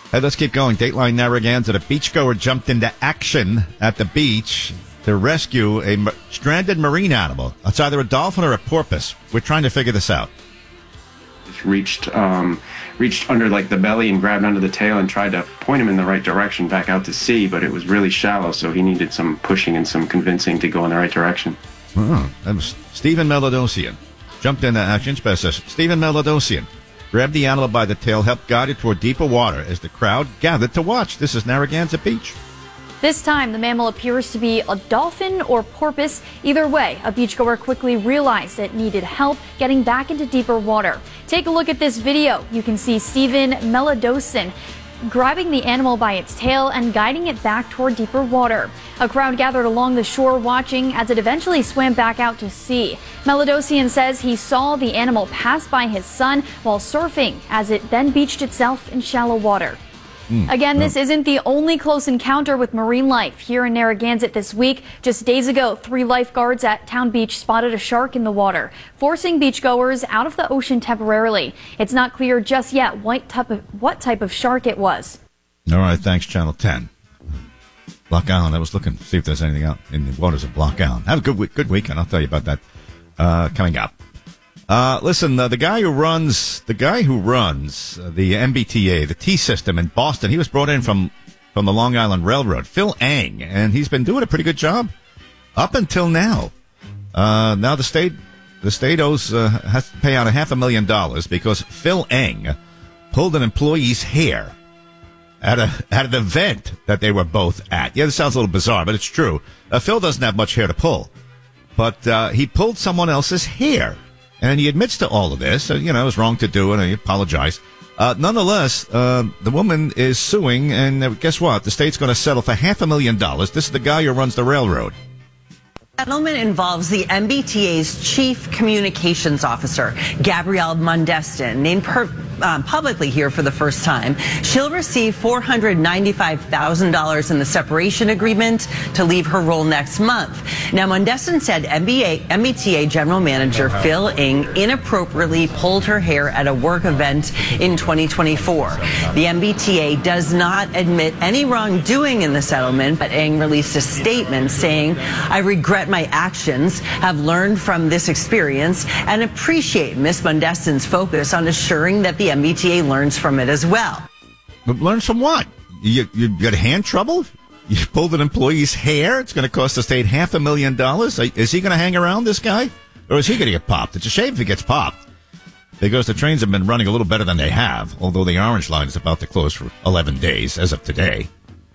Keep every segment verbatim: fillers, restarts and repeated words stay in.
Hey, let's keep going. Dateline Narragansett. A beachgoer jumped into action at the beach to rescue a m- stranded marine animal. It's either a dolphin or a porpoise. We're trying to figure this out. Reached um, reached under like the belly and grabbed onto the tail and tried to point him in the right direction back out to sea, but it was really shallow, so he needed some pushing and some convincing to go in the right direction. Oh, that was Stephen Meladosian. Jumped into action. Stephen Meladosian grabbed the animal by the tail, helped guide it toward deeper water as the crowd gathered to watch. This is Narragansett Beach. This time, the mammal appears to be a dolphin or porpoise. Either way, a beachgoer quickly realized it needed help getting back into deeper water. Take a look at this video. You can see Stephen Meladosian grabbing the animal by its tail and guiding it back toward deeper water. A crowd gathered along the shore watching as it eventually swam back out to sea. Meladosian says he saw the animal pass by his son while surfing as it then beached itself in shallow water. Mm, Again, this oh. isn't the only close encounter with marine life here in Narragansett this week. Just days ago, three lifeguards at Town Beach spotted a shark in the water, forcing beachgoers out of the ocean temporarily. It's not clear just yet what type of, what type of shark it was. All right, thanks, Channel ten. Block Island, I was looking to see if there's anything out in the waters of Block Island. Have a good week, good weekend. I'll tell you about that uh, coming up. Uh, listen, uh, the guy who runs, the guy who runs uh, the M B T A, the T system in Boston, he was brought in from, from the Long Island Railroad, Phil Eng, and he's been doing a pretty good job up until now. Uh, now the state, the state owes, uh, has to pay out a half a million dollars because Phil Eng pulled an employee's hair at a, at an event that they were both at. Yeah, this sounds a little bizarre, but it's true. Uh, Phil doesn't have much hair to pull, but, uh, he pulled someone else's hair. And he admits to all of this. So, you know, it was wrong to do, and I apologize. Uh, nonetheless, uh, the woman is suing, and uh, guess what? The state's going to settle for half a million dollars. This is the guy who runs the railroad. Settlement involves the M B T A's chief communications officer, Gabrielle Mundestin, named per, um, publicly here for the first time. She'll receive four hundred ninety-five thousand dollars in the separation agreement to leave her role next month. Now, Mundestin said M B A, M B T A General Manager Phil Eng inappropriately pulled her hair at a work event in twenty twenty-four. The M B T A does not admit any wrongdoing in the settlement, but Eng released a statement saying, "I regret my actions, have learned from this experience, and appreciate Miz Mundestin's focus on assuring that the M B T A learns from it as well." But learns from what? You, you got hand trouble? You pulled an employee's hair? It's going to cost the state half a million dollars? Is he going to hang around, this guy? Or is he going to get popped? It's a shame if he gets popped, because the trains have been running a little better than they have, although the Orange Line is about to close for eleven days as of today.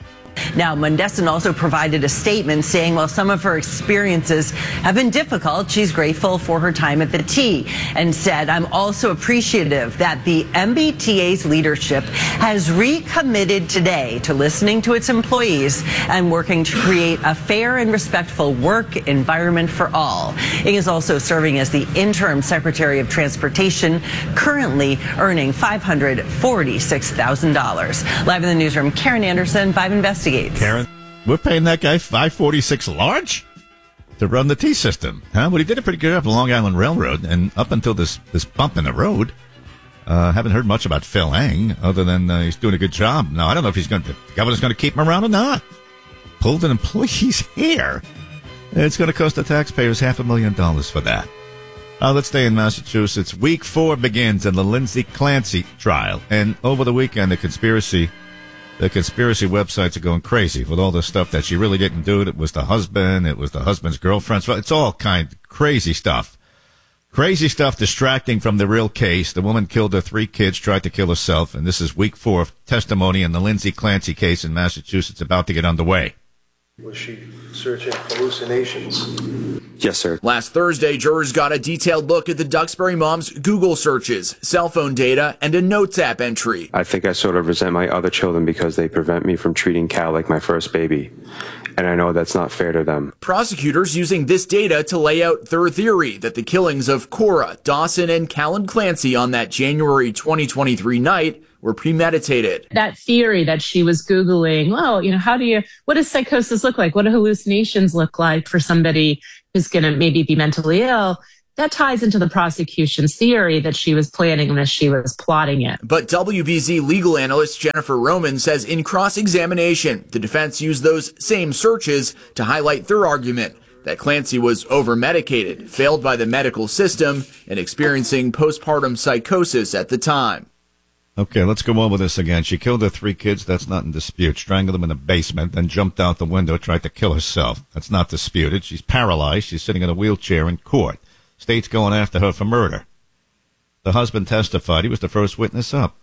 Now, Mundestin also provided a statement saying while some of her experiences have been difficult, she's grateful for her time at the T, and said, "I'm also appreciative that the M B T A's leadership has recommitted today to listening to its employees and working to create a fair and respectful work environment for all." Eng is also serving as the interim Secretary of Transportation, currently earning five hundred forty-six thousand dollars. Live in the newsroom, Karen Anderson, Five Investigates. Karen, we're paying that guy five forty-six large to run the T system, huh? Well, he did a pretty good job at the Long Island Railroad, and up until this, this bump in the road, uh, haven't heard much about Phil Eng, other than uh, he's doing a good job. Now, I don't know if he's going to, the governor's going to keep him around or not. Pulled an employee's hair. It's going to cost the taxpayers half a million dollars for that. Uh, let's stay in Massachusetts. Week four begins in the Lindsay Clancy trial, and over the weekend, the conspiracy The conspiracy websites are going crazy with all the stuff that she really didn't do. It was the husband. It was the husband's girlfriend. So it's all kind of crazy stuff. Crazy stuff distracting from the real case. The woman killed her three kids, tried to kill herself. And this is week four of testimony in the Lindsay Clancy case in Massachusetts about to get underway. Was she searching hallucinations? Yes, sir. Last Thursday, jurors got a detailed look at the Duxbury mom's Google searches, cell phone data, and a Notes app entry. I think I sort of resent my other children because they prevent me from treating Cal like my first baby. And I know that's not fair to them. Prosecutors using this data to lay out their theory that the killings of Cora, Dawson, and Callan Clancy on that January twenty twenty-three night were premeditated. That theory that she was Googling, well, you know, how do you, what does psychosis look like? What do hallucinations look like for somebody who's going to maybe be mentally ill? that ties into the prosecution's theory that she was planning this, she was plotting it. But W B Z legal analyst Jennifer Roman says in cross-examination, the defense used those same searches to highlight their argument that Clancy was over-medicated, failed by the medical system, and experiencing postpartum psychosis at the time. Okay, let's go on with this again. She killed her three kids. That's not in dispute. Strangled them in the basement, then jumped out the window, tried to kill herself. That's not disputed. She's paralyzed. She's sitting in a wheelchair in court. State's going after her for murder. The husband testified. He was the first witness up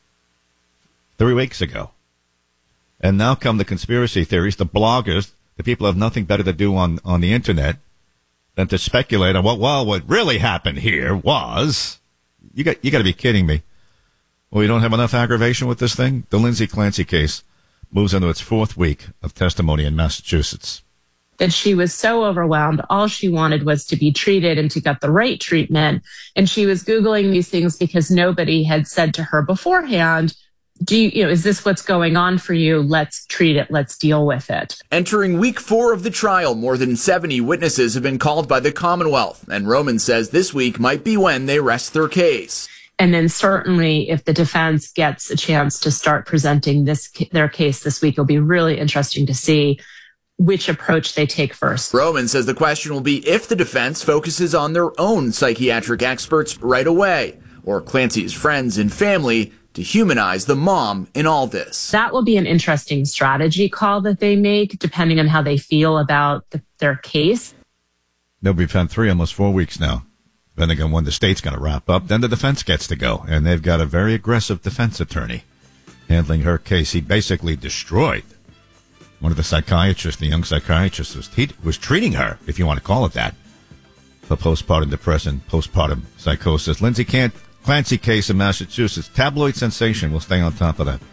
three weeks ago. And now come the conspiracy theories, the bloggers, the people have nothing better to do on, on the Internet than to speculate on what, well, what really happened here was, you got, you got to be kidding me. Well, you don't have enough aggravation with this thing? The Lindsay Clancy case moves into its fourth week of testimony in Massachusetts. That she was so overwhelmed, all she wanted was to be treated and to get the right treatment. And she was Googling these things because nobody had said to her beforehand, do you, you know, is this what's going on for you? Let's treat it. Let's deal with it. Entering week four of the trial, more than seventy witnesses have been called by the Commonwealth. And Roman says this week might be when they rest their case. And then certainly if the defense gets a chance to start presenting this their case this week, it'll be really interesting to see which approach they take first. Roman says the question will be if the defense focuses on their own psychiatric experts right away, or Clancy's friends and family to humanize the mom in all this. That will be an interesting strategy call that they make, depending on how they feel about the, their case. They'll be found three, almost four weeks now. Depending on when the state's going to wrap up, then the defense gets to go. And they've got a very aggressive defense attorney handling her case. He basically destroyed one of the psychiatrists, the young psychiatrist, was, he was treating her, if you want to call it that, for postpartum depression, postpartum psychosis. Lindsay Clancy case in Massachusetts. Tabloid sensation. We'll stay on top of that.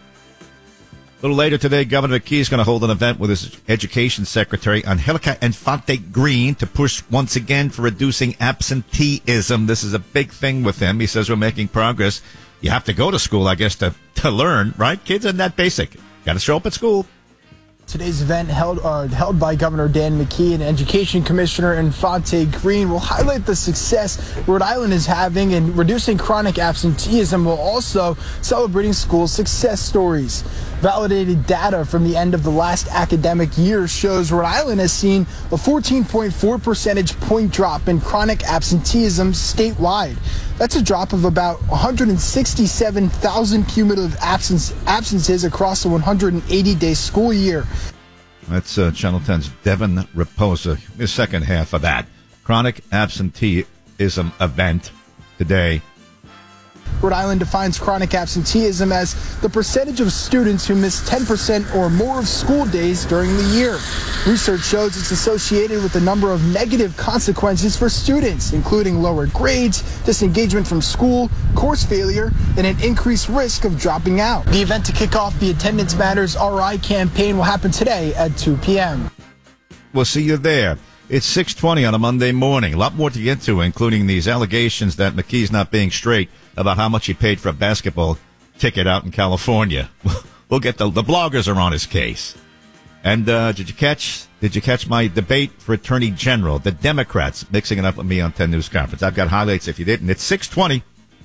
A little later today, Governor McKee is going to hold an event with his education secretary, Angelica Infante Green, to push once again for reducing absenteeism. This is a big thing with him. He says we're making progress. You have to go to school, I guess, to, to learn, right? Kids aren't that basic. Got to show up at school. Today's event, held uh, held by Governor Dan McKee and Education Commissioner Infante Green, will highlight the success Rhode Island is having in reducing chronic absenteeism, while also celebrating school success stories. Validated data from the end of the last academic year shows Rhode Island has seen a fourteen point four percentage point drop in chronic absenteeism statewide. That's a drop of about one hundred sixty-seven thousand cumulative absence, absences across the one hundred eighty day school year. That's uh, Channel ten's Devin Raposa. The second half of that chronic absenteeism event today. Rhode Island defines chronic absenteeism as the percentage of students who miss ten percent or more of school days during the year. Research shows it's associated with a number of negative consequences for students, including lower grades, disengagement from school, course failure, and an increased risk of dropping out. The event to kick off the Attendance Matters R I campaign will happen today at two p.m. We'll see you there. It's six twenty on a Monday morning. A lot more to get to, including these allegations that McKee's not being straight about how much he paid for a basketball ticket out in California. We'll get the the bloggers are on his case. And uh, did you catch did you catch my debate for Attorney General? The Democrats mixing it up with me on ten News Conference. I've got highlights if you didn't. It's six twenty.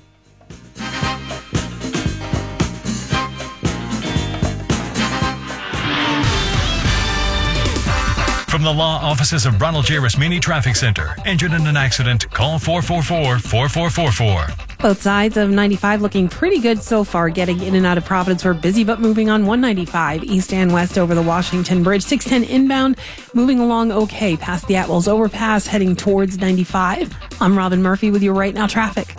From the law offices of Ronald J. Rasmini Traffic Center. Injured in an accident? Call four four four, four four four four. Both sides of ninety-five looking pretty good so far, getting in and out of Providence. We're busy but moving on one ninety-five east and west over the Washington Bridge. six ten inbound, moving along okay past the Atwells overpass, heading towards ninety-five. I'm Robin Murphy with your Right Now traffic.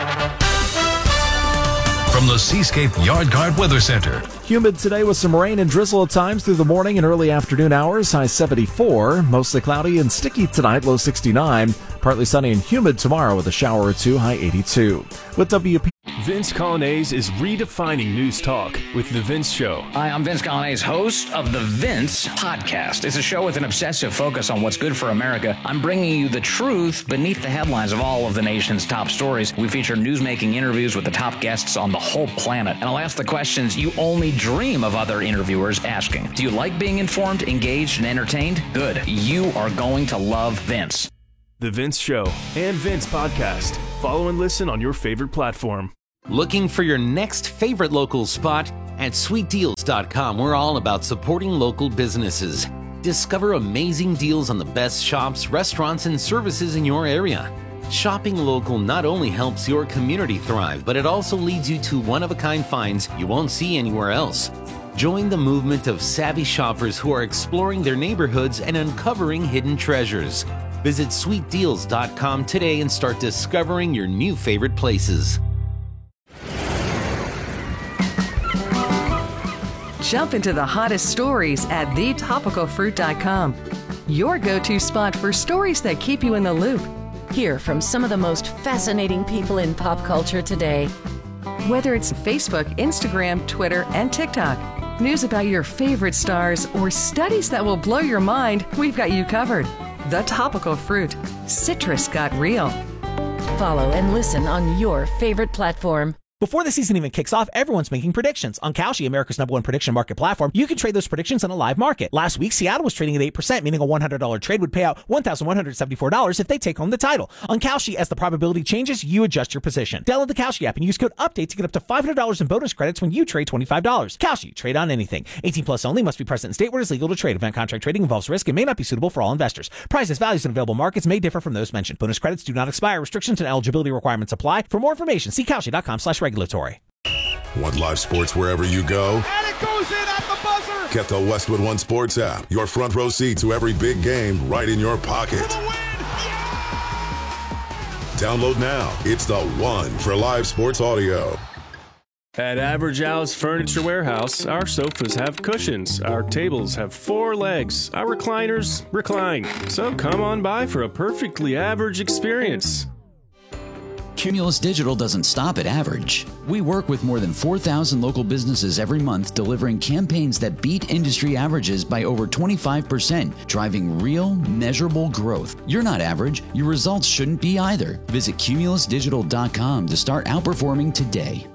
From the Seascape Yard Guard Weather Center. Humid today with some rain and drizzle at times through the morning and early afternoon hours. High seventy-four. Mostly cloudy and sticky tonight. Low sixty-nine. Partly sunny and humid tomorrow with a shower or two. High eighty-two. With W P. Vince Colonnese is redefining news talk with The Vince Show. Hi, I'm Vince Colonnese, host of The Vince Podcast. It's a show with an obsessive focus on what's good for America. I'm bringing you the truth beneath the headlines of all of the nation's top stories. We feature newsmaking interviews with the top guests on the whole planet. And I'll ask the questions you only dream of other interviewers asking. Do you like being informed, engaged, and entertained? Good. You are going to love Vince. The Vince Show and Vince Podcast. Follow and listen on your favorite platform. Looking for your next favorite local spot? At sweet deals dot com, we're all about supporting local businesses. Discover amazing deals on the best shops, restaurants, and services in your area. Shopping local not only helps your community thrive, but it also leads you to one-of-a-kind finds you won't see anywhere else. Join the movement of savvy shoppers who are exploring their neighborhoods and uncovering hidden treasures. Visit sweet deals dot com today and start discovering your new favorite places. Jump into the hottest stories at the topical fruit dot com. Your go-to spot for stories that keep you in the loop. Hear from some of the most fascinating people in pop culture today. Whether it's Facebook, Instagram, Twitter, and TikTok, news about your favorite stars, or studies that will blow your mind, we've got you covered. The Topical Fruit. Citrus got real. Follow and listen on your favorite platform. Before the season even kicks off, everyone's making predictions. On Kalshi, America's number one prediction market platform, you can trade those predictions on a live market. Last week, Seattle was trading at eight percent, meaning a one hundred dollars trade would pay out one thousand one hundred seventy-four dollars if they take home the title. On Kalshi, as the probability changes, you adjust your position. Download the Kalshi app and use code UPDATE to get up to five hundred dollars in bonus credits when you trade twenty-five dollars. Kalshi, trade on anything. eighteen plus only, must be present in state where it is legal to trade. Event contract trading involves risk and may not be suitable for all investors. Prices, values, and available markets may differ from those mentioned. Bonus credits do not expire. Restrictions and eligibility requirements apply. For more information, see Kalshi dot com slash regulatory. Want live sports wherever you go? And it goes in at the buzzer! Get the Westwood One Sports app. Your front row seat to every big game right in your pocket. For the win! Yeah! Download now. It's the one for live sports audio. At Average Al's Furniture Warehouse, our sofas have cushions, our tables have four legs, our recliners recline. So come on by for a perfectly average experience. Cumulus Digital doesn't stop at average. We work with more than four thousand local businesses every month, delivering campaigns that beat industry averages by over twenty-five percent, driving real, measurable growth. You're not average. Your results shouldn't be either. Visit cumulus digital dot com to start outperforming today.